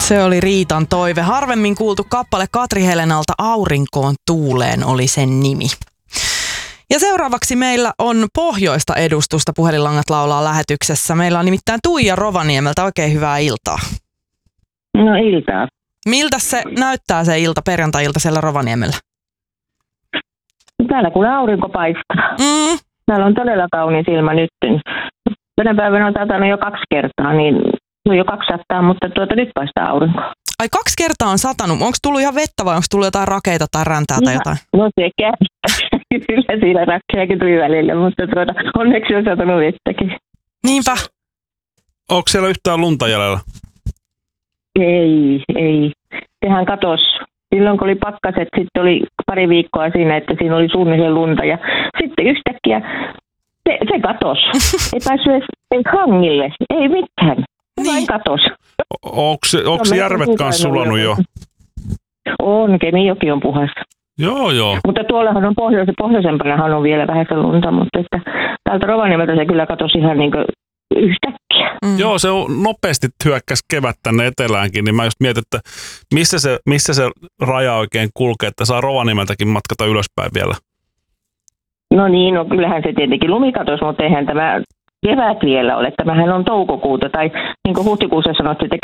Se oli Riitan toive. Harvemmin kuultu kappale Katri Helenalta Aurinkoon tuuleen oli sen nimi. Ja seuraavaksi meillä on pohjoista edustusta Puhelinlangat laulaa lähetyksessä. Meillä on nimittäin Tuija Rovaniemeltä. Oikein hyvää iltaa. No iltaa. Miltä se näyttää se ilta, perjantai-ilta siellä Rovaniemellä? Täällä kun aurinko paistaa. Täällä on todella kaunis ilma nyt. Tänä päivänä on satanut jo 2 kertaa, niin on jo 200, mutta nyt paistaa aurinko. Ai 2 kertaa on satanut. Onko tullut ihan vettä vai onko tullut jotain rakeita tai räntää tai jotain? No se kyllä siinä rakkeakin tuli välillä, mutta onneksi on satanut vettäkin. Niinpä. Onko siellä yhtään lunta jäljellä? Ei. Sehän katosi. Silloin kun oli pakkaset, sitten oli pari viikkoa siinä, että siinä oli suunnilleen lunta ja sitten yhtäkkiä se katosi. Ei päässyt edes hangille, ei mitään. Se vain katosi. Onko järvet kanssa sulanut jo? On, Kemijoki on puhas. Joo. Mutta tuollahan on pohjoisempanahan on vielä vähän lunta, mutta että täältä Rovaniemeltä se kyllä katosi ihan niin kuin yhtäkkiä. Joo, se on nopeasti hyökkäsi kevät tänne eteläänkin, niin mä just mietin, että missä se raja oikein kulkee, että saa Rovaniemeltäkin matkata ylöspäin vielä. No niin, kyllähän se tietenkin lumikatos, mutta eihän tämä kevät vielä ole. Tämähän on toukokuuta tai niin kuin huhtikuussa sanottiin, että